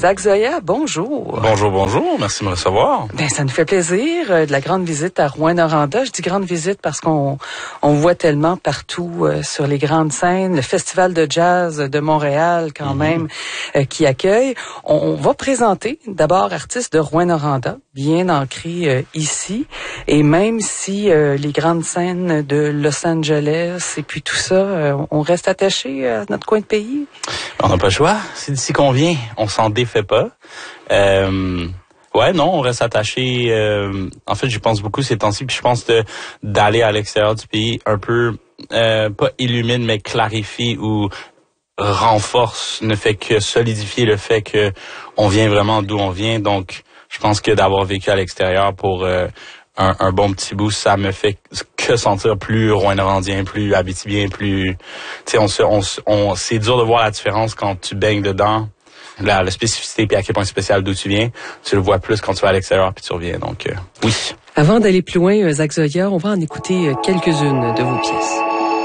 Zach Zoya, bonjour. Bonjour, merci de me recevoir. Ben, ça nous fait plaisir de la grande visite à Rouyn-Noranda. Je dis grande visite parce qu'on voit tellement partout sur les grandes scènes, le Festival de jazz de Montréal quand même qui accueille. On va présenter d'abord artistes de Rouyn-Noranda, bien ancrés ici, et même si les grandes scènes de Los Angeles et puis tout ça, on reste attaché à notre coin de pays. On n'a pas le choix, c'est d'ici qu'on vient, on s'en défait pas. Ouais, non, on reste attaché. En fait, j'y pense beaucoup ces temps-ci, puis je pense d'aller à l'extérieur du pays un peu, pas illumine, mais clarifie ou renforce, ne fait que solidifier le fait que on vient vraiment d'où on vient. Donc, je pense que d'avoir vécu à l'extérieur pour un bon petit bout, ça me fait que sentir plus rouyn-norandien, plus abitibien, plus... Tu sais, c'est dur de voir la différence quand tu baignes dedans. La spécificité puis à quel point c'est spécial d'où tu viens, tu le vois plus quand tu vas à l'extérieur puis tu reviens. Donc, oui. Avant d'aller plus loin, Zach Zoya, on va en écouter quelques-unes de vos pièces.